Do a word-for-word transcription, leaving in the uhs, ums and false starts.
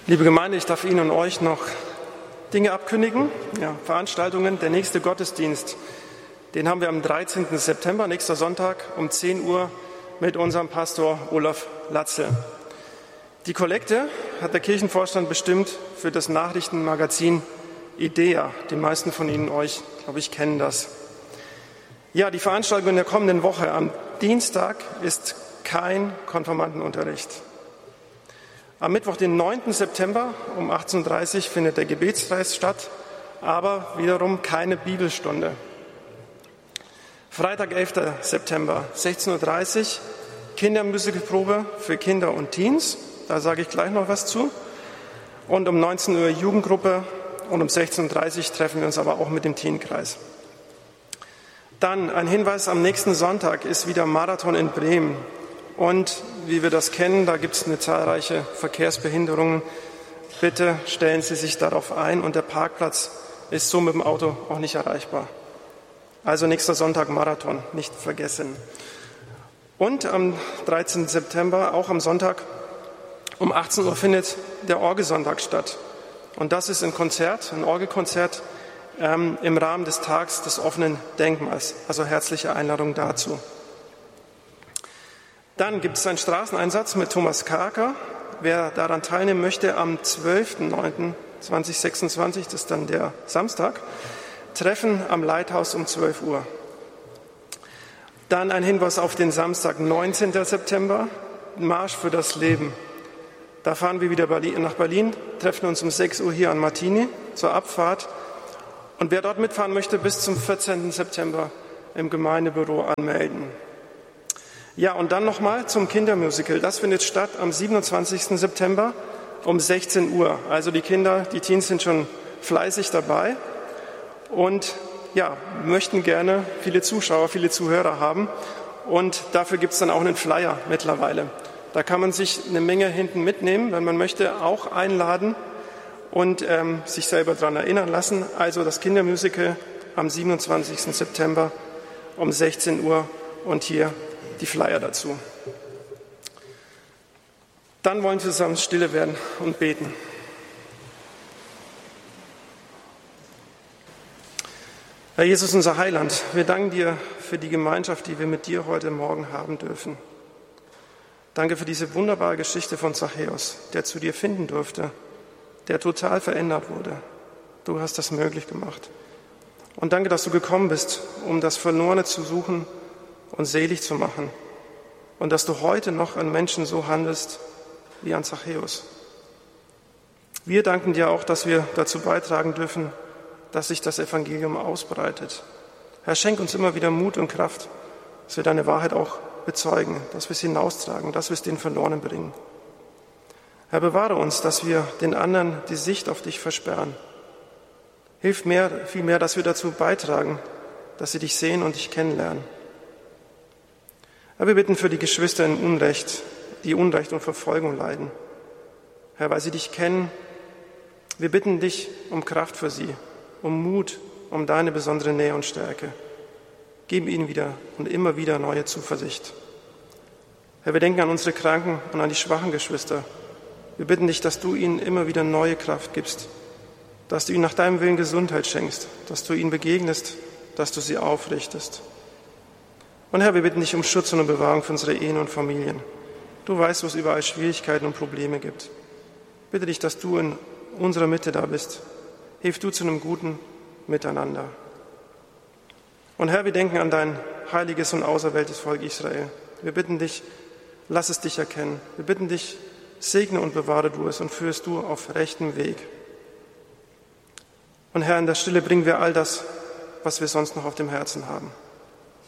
Liebe Gemeinde, ich darf Ihnen und euch noch Dinge abkündigen, ja, Veranstaltungen. Der nächste Gottesdienst, den haben wir am dreizehnten September, nächster Sonntag um zehn Uhr mit unserem Pastor Olaf Latzel. Die Kollekte hat der Kirchenvorstand bestimmt für das Nachrichtenmagazin IDEA. Die meisten von Ihnen euch, glaube ich, kennen das. Ja, die Veranstaltung in der kommenden Woche am Dienstag ist kein Konfirmandenunterricht. Am Mittwoch, den neunten September um achtzehn Uhr dreißig findet der Gebetskreis statt, aber wiederum keine Bibelstunde. Freitag, elften September, sechzehn Uhr dreißig, Kindermusicalprobe für Kinder und Teens, da sage ich gleich noch was zu. Und um neunzehn Uhr Jugendgruppe und um sechzehn Uhr dreißig treffen wir uns aber auch mit dem Teenkreis. Dann ein Hinweis, am nächsten Sonntag ist wieder Marathon in Bremen. Und wie wir das kennen, da gibt es eine zahlreiche Verkehrsbehinderungen. Bitte stellen Sie sich darauf ein und der Parkplatz ist so mit dem Auto auch nicht erreichbar. Also nächster Sonntag Marathon, nicht vergessen. Und am dreizehnten September, auch am Sonntag, um achtzehn Uhr findet der Orgelsonntag statt. Und das ist ein Konzert, ein Orgelkonzert ähm, im Rahmen des Tags des offenen Denkmals. Also herzliche Einladung dazu. Dann gibt es einen Straßeneinsatz mit Thomas Karker. Wer daran teilnehmen möchte, am zwölften neunten zweitausendsechsundzwanzig, das ist dann der Samstag, Treffen am Leithaus um zwölf Uhr. Dann ein Hinweis auf den Samstag, neunzehnten September, Marsch für das Leben. Da fahren wir wieder nach Berlin, treffen uns um sechs Uhr hier an Martini zur Abfahrt. Und wer dort mitfahren möchte, bis zum vierzehnten September im Gemeindebüro anmelden. Ja, und dann nochmal zum Kindermusical. Das findet statt am siebenundzwanzigsten September um sechzehn Uhr. Also die Kinder, die Teens sind schon fleißig dabei und ja, möchten gerne viele Zuschauer, viele Zuhörer haben. Und dafür gibt es dann auch einen Flyer mittlerweile. Da kann man sich eine Menge hinten mitnehmen, wenn man möchte, auch einladen und ähm, sich selber daran erinnern lassen. Also das Kindermusical am siebenundzwanzigsten September um sechzehn Uhr und hier die Flyer dazu. Dann wollen wir zusammen stille werden und beten. Herr Jesus, unser Heiland, wir danken dir für die Gemeinschaft, die wir mit dir heute Morgen haben dürfen. Danke für diese wunderbare Geschichte von Zachäus, der zu dir finden durfte, der total verändert wurde. Du hast das möglich gemacht. Und danke, dass du gekommen bist, um das Verlorene zu suchen und selig zu machen. Und dass du heute noch an Menschen so handelst wie an Zachäus. Wir danken dir auch, dass wir dazu beitragen dürfen, dass sich das Evangelium ausbreitet. Herr, schenk uns immer wieder Mut und Kraft, dass wir deine Wahrheit auch bezeugen, dass wir es hinaustragen, dass wir es den Verlorenen bringen. Herr, bewahre uns, dass wir den anderen die Sicht auf dich versperren. Hilf mir vielmehr, dass wir dazu beitragen, dass sie dich sehen und dich kennenlernen. Herr, wir bitten für die Geschwister in Unrecht, die Unrecht und Verfolgung leiden. Herr, weil sie dich kennen, wir bitten dich um Kraft für sie, um Mut, um deine besondere Nähe und Stärke. Gib ihnen wieder und immer wieder neue Zuversicht. Herr, wir denken an unsere Kranken und an die schwachen Geschwister. Wir bitten dich, dass du ihnen immer wieder neue Kraft gibst, dass du ihnen nach deinem Willen Gesundheit schenkst, dass du ihnen begegnest, dass du sie aufrichtest. Und Herr, wir bitten dich um Schutz und um Bewahrung für unsere Ehen und Familien. Du weißt, wo es überall Schwierigkeiten und Probleme gibt. Bitte dich, dass du in unserer Mitte da bist. Hilf du zu einem guten Miteinander. Und Herr, wir denken an dein heiliges und auserwähltes Volk Israel. Wir bitten dich, lass es dich erkennen. Wir bitten dich, segne und bewahre du es und führst du auf rechtem Weg. Und Herr, in der Stille bringen wir all das, was wir sonst noch auf dem Herzen haben.